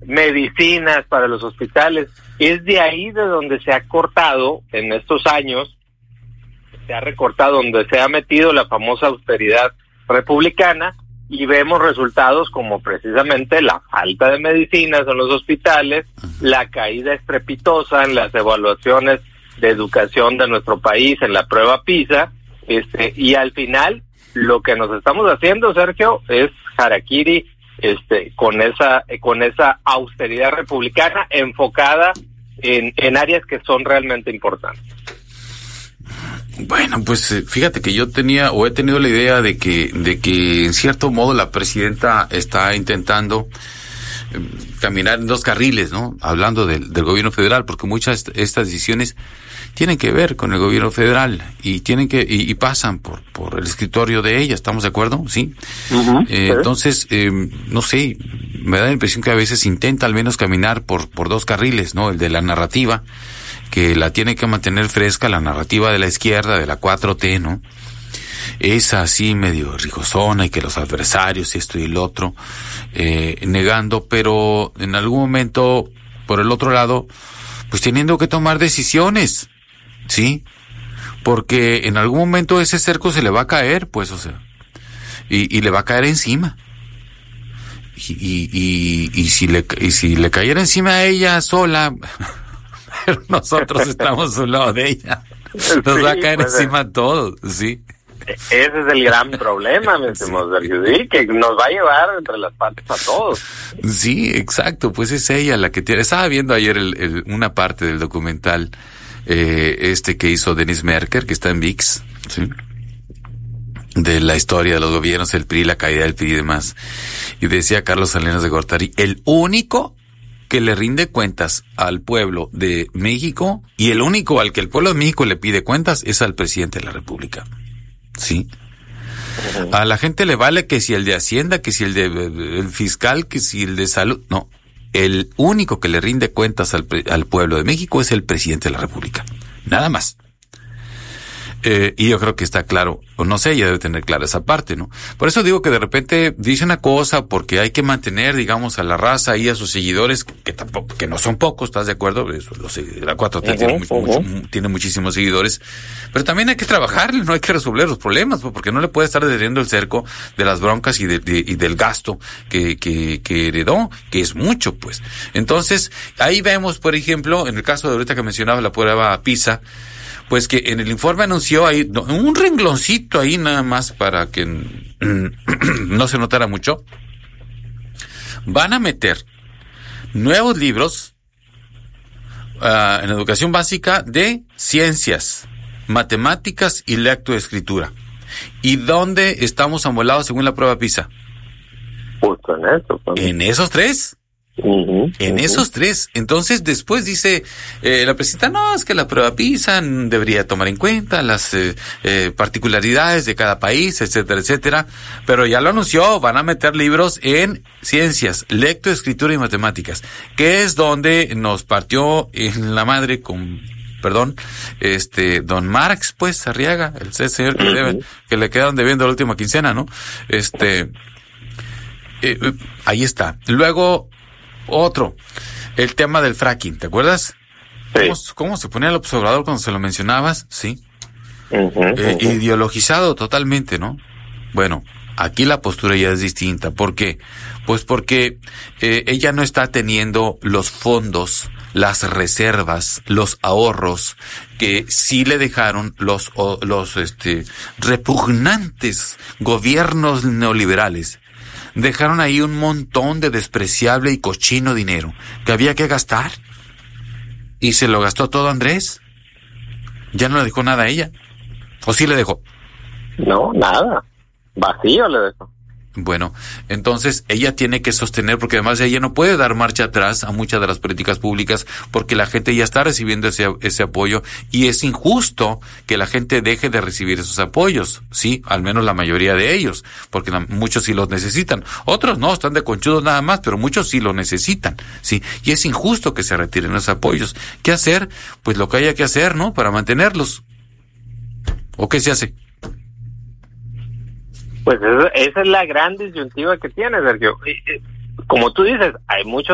medicinas para los hospitales. Es de ahí de donde se ha cortado en estos años, se ha recortado, donde se ha metido la famosa austeridad republicana, y vemos resultados como precisamente la falta de medicinas en los hospitales, la caída estrepitosa en las evaluaciones de educación de nuestro país, en la prueba PISA, y al final lo que nos estamos haciendo, Sergio, es harakiri, con esa austeridad republicana enfocada en áreas que son realmente importantes. Bueno, pues fíjate que yo he tenido la idea de que en cierto modo la presidenta está intentando caminar en dos carriles, ¿no? Hablando del gobierno federal, porque muchas de estas decisiones tienen que ver con el gobierno federal y pasan por el escritorio de ella, ¿estamos de acuerdo? Sí. Uh-huh. Entonces, no sé, me da la impresión que a veces intenta al menos caminar por dos carriles, ¿no? El de la narrativa, que la tiene que mantener fresca, la narrativa de la izquierda, de la 4T, ¿no? Es así medio rigosona, y que los adversarios y esto y el otro, negando, pero en algún momento, por el otro lado, pues teniendo que tomar decisiones, ¿sí? Porque en algún momento ese cerco se le va a caer, pues, o sea, y le va a caer encima. Y si le cayera encima a ella sola, pero nosotros estamos a un lado de ella, nos va a caer encima a todos, ¿sí? Ese es el gran problema, mi estimado Sergio, sí, que nos va a llevar entre las patas a todos. Sí, exacto, pues es ella la que tiene. Estaba viendo ayer una parte del documental que hizo Denis Merker, que está en ViX, ¿sí? De la historia de los gobiernos, el PRI, la caída del PRI y demás. Y decía Carlos Salinas de Gortari, el único que le rinde cuentas al pueblo de México, y el único al que el pueblo de México le pide cuentas, es al presidente de la República. Sí. A la gente le vale que si el de Hacienda, que si el fiscal, que si el de salud. No. El único que le rinde cuentas al pueblo de México es el presidente de la República. Nada más. Y yo creo que está claro, o no sé, ella debe tener clara esa parte, ¿no? Por eso digo que de repente dice una cosa, porque hay que mantener, digamos, a la raza y a sus seguidores, que no son pocos, ¿estás de acuerdo? La 4T tiene muchísimos seguidores, pero también hay que trabajarle, no hay que resolver los problemas, porque no le puede estar adheriendo el cerco de las broncas y del gasto que heredó, que es mucho, pues. Entonces, ahí vemos, por ejemplo, en el caso de ahorita que mencionaba la prueba PISA, pues que en el informe anunció ahí un rengloncito ahí nada más para que no se notara mucho. Van a meter nuevos libros en educación básica de ciencias, matemáticas y lectoescritura. ¿Y dónde estamos amolados según la prueba PISA? Justo en eso. ¿En esos tres? En esos tres. Entonces después dice la presidenta, no, es que la prueba PISA debería tomar en cuenta las particularidades de cada país, etcétera, etcétera, pero ya lo anunció, van a meter libros en ciencias, lectoescritura y matemáticas, que es donde nos partió en la madre con perdón, don Marx, pues, Arriaga, el señor que le quedaron debiendo la última quincena, ¿no? Ahí está. Luego, otro, el tema del fracking, ¿te acuerdas? Sí. ¿Cómo se ponía el observador cuando se lo mencionabas? Sí. Ideologizado totalmente, ¿no? Bueno, aquí la postura ya es distinta. ¿Por qué? Pues porque ella no está teniendo los fondos, las reservas, los ahorros que sí le dejaron los repugnantes gobiernos neoliberales. Dejaron ahí un montón de despreciable y cochino dinero que había que gastar. ¿Y se lo gastó todo Andrés? ¿Ya no le dejó nada a ella? ¿O sí le dejó? No, nada. Vacío le dejó. Bueno, entonces ella tiene que sostener, porque además ella no puede dar marcha atrás a muchas de las políticas públicas, porque la gente ya está recibiendo ese apoyo, y es injusto que la gente deje de recibir esos apoyos, sí, al menos la mayoría de ellos, porque muchos sí los necesitan, otros no, están de conchudos nada más, pero muchos sí lo necesitan, sí, y es injusto que se retiren los apoyos. ¿Qué hacer? Pues lo que haya que hacer, ¿no?, para mantenerlos. ¿O qué se hace? Pues esa es la gran disyuntiva que tiene, Sergio. Como tú dices, hay muchos